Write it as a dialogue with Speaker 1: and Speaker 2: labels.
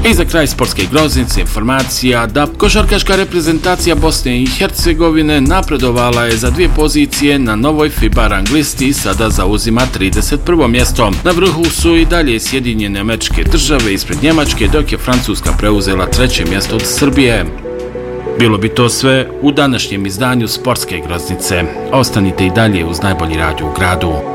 Speaker 1: I za kraj sportske groznice informacija da košarkaška reprezentacija Bosne i Hercegovine napredovala je za 2 pozicije na novoj FIBA rang listi i sada zauzima 31. mjesto. Na vrhu su i dalje Sjedinjene Američke Države ispred Njemačke, dok je Francuska preuzela 3. mjesto od Srbije. Bilo bi to sve u današnjem izdanju sportske groznice. Ostanite i dalje uz najbolji radio u gradu.